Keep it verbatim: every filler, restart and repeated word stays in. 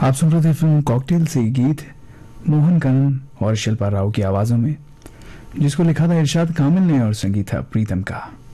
आप सुन रहे थे फिल्म कॉकटेल से गीत मोहन करण और शिल्पा राव की आवाजों में, जिसको लिखा था इरशाद कामिल ने और संगीत था प्रीतम का।